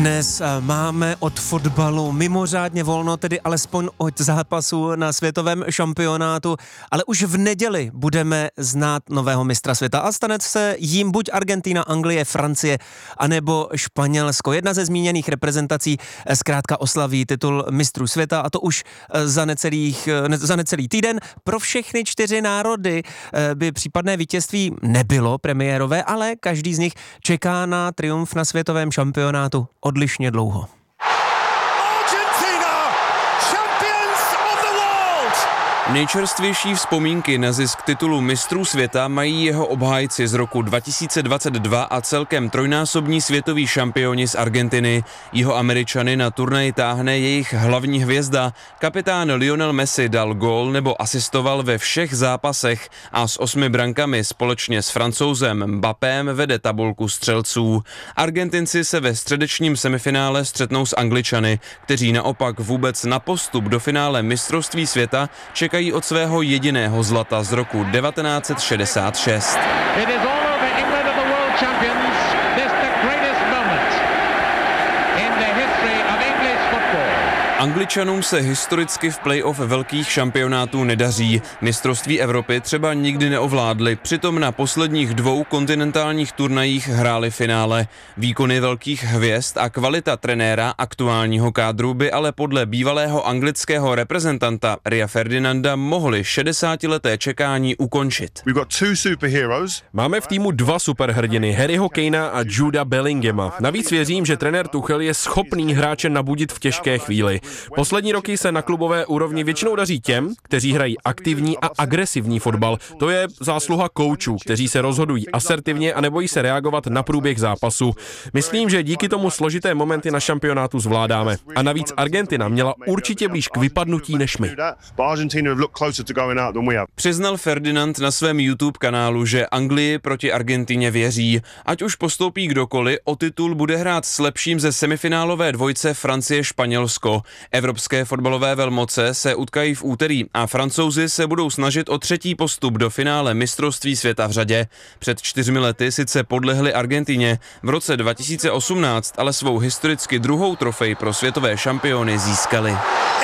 Dnes máme od fotbalu mimořádně volno, tedy alespoň od zápasu na světovém šampionátu, ale už v neděli budeme znát nového mistra světa a stane se jím buď Argentina, Anglie, Francie, anebo Španělsko. Jedna ze zmíněných reprezentací zkrátka oslaví titul mistrů světa a to už za necelý týden. Pro všechny 4 národy by případné vítězství nebylo premiérové, ale každý z nich čeká na triumf na světovém šampionátu odlišně dlouho. Nejčerstvější vzpomínky na zisk titulu mistrů světa mají jeho obhájci z roku 2022 a celkem trojnásobní světoví šampioni z Argentiny. Jihoameričany na turnaji táhne jejich hlavní hvězda. Kapitán Lionel Messi dal gól nebo asistoval ve všech zápasech a s 8 brankami společně s Francouzem Mbappém vede tabulku střelců. Argentinci se ve středečním semifinále střetnou s Angličany, kteří naopak vůbec na postup do finále mistrovství světa čekají od svého jediného zlata z roku 1966. Angličanům se historicky v play-off velkých šampionátů nedaří. Mistrovství Evropy třeba nikdy neovládli, přitom na posledních 2 kontinentálních turnajích hráli finále. Výkony velkých hvězd a kvalita trenéra aktuálního kádru by ale podle bývalého anglického reprezentanta Ria Ferdinanda mohli 60leté čekání ukončit. Máme v týmu 2 superhrdiny, Harryho Kanea a Juda Bellinghama. Navíc věřím, že trenér Tuchel je schopný hráče nabudit v těžké chvíli. Poslední roky se na klubové úrovni většinou daří těm, kteří hrají aktivní a agresivní fotbal. To je zásluha koučů, kteří se rozhodují asertivně a nebojí se reagovat na průběh zápasu. Myslím, že díky tomu složité momenty na šampionátu zvládáme. A navíc Argentina měla určitě blíž k vypadnutí než my. Přiznal Ferdinand na svém YouTube kanálu, že Anglii proti Argentině věří. Ať už postoupí kdokoliv, o titul bude hrát s lepším ze semifinálové dvojce Francie-Španělsko. Evropské fotbalové velmoce se utkají v úterý a Francouzi se budou snažit o 3. postup do finále mistrovství světa v řadě. Před 4 lety sice podlehli Argentině, v roce 2018 ale svou historicky 2. trofej pro světové šampiony získali.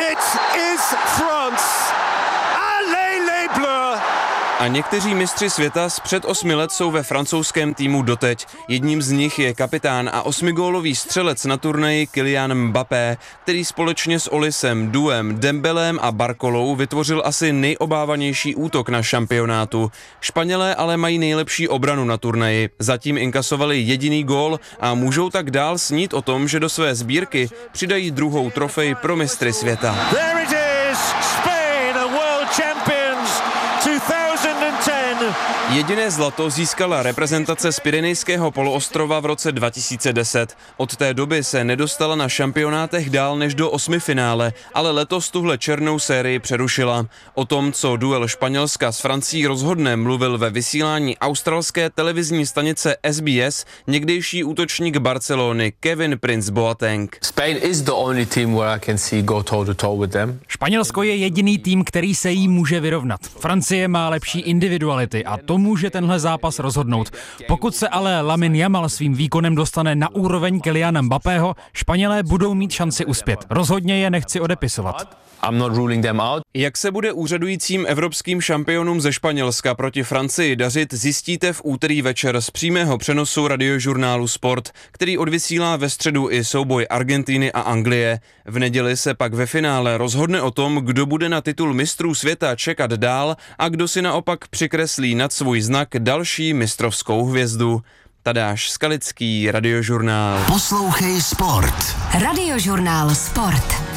A někteří mistři světa z před 8 let jsou ve francouzském týmu doteď. Jedním z nich je kapitán a 8gólový střelec na turnaji Kylian Mbappé, který společně s Olisem, Douem, Dembelem a Barcolou vytvořil asi nejobávanější útok na šampionátu. Španělé ale mají nejlepší obranu na turnaji. Zatím inkasovali jediný gól a můžou tak dál snít o tom, že do své sbírky přidají 2. trofej pro mistry světa. Jediné zlato získala reprezentace z Pyrenejského poloostrova v roce 2010. Od té doby se nedostala na šampionátech dál než do 8 finále, ale letos tuhle černou sérii přerušila. O tom, co duel Španělska s Francií rozhodne, mluvil ve vysílání australské televizní stanice SBS někdejší útočník Barcelony Kevin Prince Boateng. Španělsko je jediný tým, který se jí může vyrovnat. Francie má lepší individuality a to může tenhle zápas rozhodnout. Pokud se ale Lamine Yamal svým výkonem dostane na úroveň Kyliana Mbappého, Španělé budou mít šanci uspět. Rozhodně je nechci odepisovat. Jak se bude úřadujícím evropským šampionům ze Španělska proti Francii dařit, zjistíte v úterý večer z přímého přenosu radiožurnálu Sport, který odvysílá ve středu i souboj Argentiny a Anglie. V neděli se pak ve finále rozhodne o tom, kdo bude na titul mistrů světa čekat dál a kdo si naopak přikreslí nad svůj znak další mistrovskou hvězdu. Tadáš Skalický, Radiožurnál. Poslouchej Sport. Radiožurnál Sport.